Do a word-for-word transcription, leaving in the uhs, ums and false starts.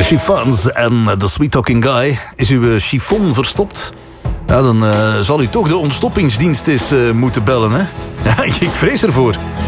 Chiffons en The Sweet Talking Guy. Is uw chiffon verstopt? Ja, dan uh, zal u toch de ontstoppingsdienst eens uh, moeten bellen, hè? Ja, ik vrees ervoor.